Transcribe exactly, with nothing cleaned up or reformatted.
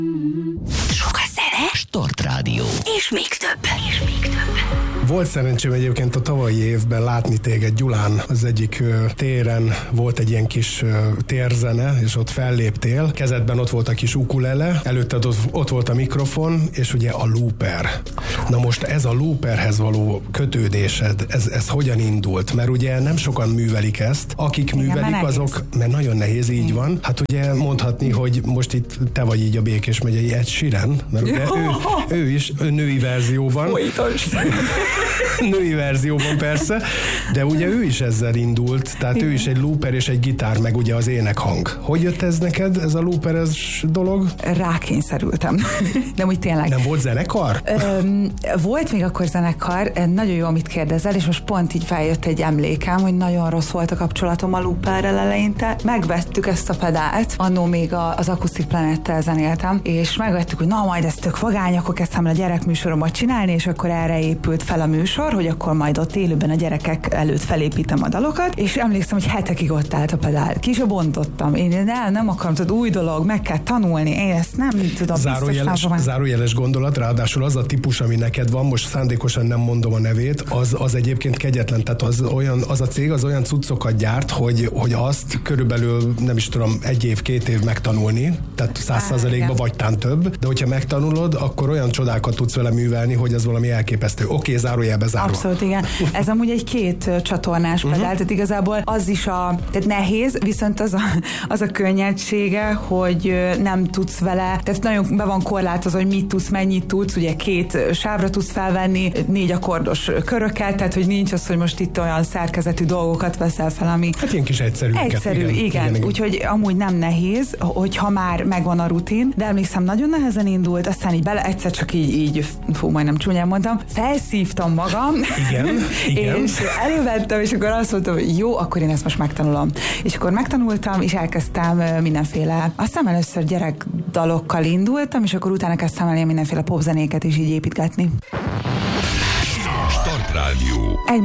Sok a zene, Start Rádió. és még több. És még több. Volt szerencsém egyébként a tavalyi évben látni téged Gyulán, az egyik ö, téren volt egy ilyen kis ö, térzene, és ott felléptél. Kezedben ott volt a kis ukulele, előtted ott, ott volt a mikrofon, és ugye a looper. Na most ez a looperhez való kötődésed, ez, ez hogyan indult? Mert ugye nem sokan művelik ezt, akik Igen, művelik mert azok, mert nagyon nehéz, így Igen. van. Hát ugye mondhatni, hogy most itt te vagy így a Békés megyei Ed Sheeran, mert ugye ő, ő is ő női verzióban. Folytos. Női verzióban persze, de ugye ő is ezzel indult, tehát Igen. ő is egy looper és egy gitár, meg ugye az énekhang. Hogy jött ez neked, ez a looperes dolog? Rákényszerültem. De úgy tényleg. Nem volt zenekar? Öm, volt még akkor zenekar, nagyon jó, amit kérdezel, és most pont így feljött egy emlékem, hogy nagyon rossz volt a kapcsolatom a looperrel eleinte. Megvettük ezt a pedált, annó még az Acoustic Planettel zenéltem, és megvettük, hogy na majd ezt tök vagány, akkor kezdtem el a gyerekműsoromat csinálni, és akkor erre épült fel a műsor, hogy akkor majd ott élőben a gyerekek előtt felépítem a dalokat, és emlékszem, hogy hetekig ott állt a pedál. Ki se bontottam. Én el nem akarom, tudod, új dolog, meg kell tanulni, én ezt nem tudom. Zárójeles, zárójeles gondolat, ráadásul az a típus, ami neked van, most szándékosan nem mondom a nevét, az, az egyébként kegyetlen, tehát az, olyan, az a cég az olyan cuccokat gyárt, hogy, hogy azt körülbelül, nem is tudom, egy év, két év megtanulni, tehát száz százalékban vagy tán több, de hogyha megtanulod, akkor olyan csodákat tudsz vele művelni, hogy ez valami elképesztő. Oké, okay, zárójelbe zárva. Abszolút, igen. Ez amúgy egy két csatornás pedál, uh-huh. tehát igazából az is a, tehát nehéz, viszont az a, az a könnyedsége, hogy nem tudsz vele, tehát nagyon be van korlátozva, hogy mit tudsz, mennyit tudsz, ugye két sávra tudsz felvenni, négy akkordos köröket, tehát hogy nincs az, hogy most itt olyan szerkezetű dolgokat veszel fel, ami... Hát ilyen kis egyszerű. Egyszerű, igen. igen. igen, igen. Úgyhogy amúgy nem nehéz, hogyha már megvan a rutin, de emlékszem, nagyon nehezen indult, aztán így bele, egyszer csak így, így fú, majdnem csúnyán mondtam, felszívtam magam, igen, igen. és elővettem, és akkor azt mondtam, hogy jó, akkor én ezt most megtanulom. És akkor megtanultam, és elkezdtem mindenféle, aztán először gyerekdalokkal indultam, és akkor utána kezdtem el mindenféle popzenéket is így építgetni. Start Rádió.